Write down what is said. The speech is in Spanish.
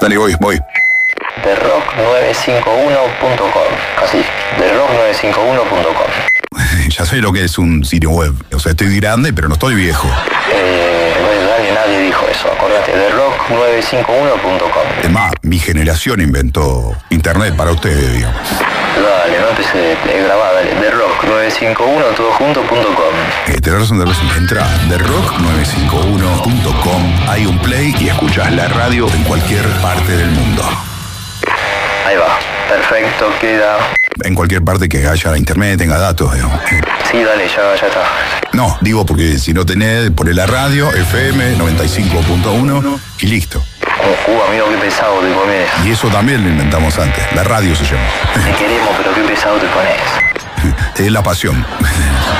Dale, voy. TheRock951.com. Así, TheRock951.com. Ya sé lo que es un sitio web. O sea, estoy grande, pero no estoy viejo. Bueno, nadie dijo eso. Acordate, TheRock951.com. Es más, mi generación inventó internet para ustedes, digamos. Dale, no empecé grabada, dale. TheRock951 todojunto.com. Tenés razón. Entra a TheRock951.com. Hay un play y escuchás la radio en cualquier parte del mundo. Ahí va, perfecto, queda. En cualquier parte que haya internet, tenga datos, digamos. Sí, dale, ya está. No, digo porque si no tenés, poné la radio, FM 95.1 y listo. Amigo, qué pesado te pones. Y eso también lo inventamos antes. La radio se llama. Te queremos, pero qué pesado te pones. Es la pasión.